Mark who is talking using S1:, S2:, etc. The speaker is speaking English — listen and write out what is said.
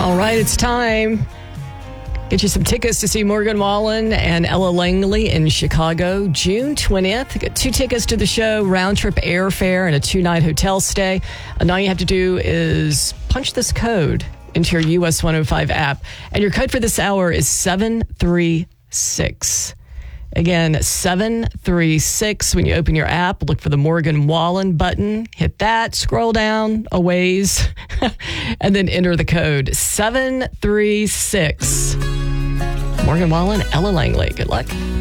S1: All right, it's time. Get you some tickets to see Morgan Wallen and Ella Langley in Chicago, June 20th. Get 2 tickets to the show, round-trip airfare, and a 2-night hotel stay. And all you have to do is punch this code into your US 105 app. And your code for this hour is 736. Again, 736. When you open your app, look for the Morgan Wallen button. Hit that, scroll down a ways, and then enter the code 736. Morgan Wallen, Ella Langley. Good luck.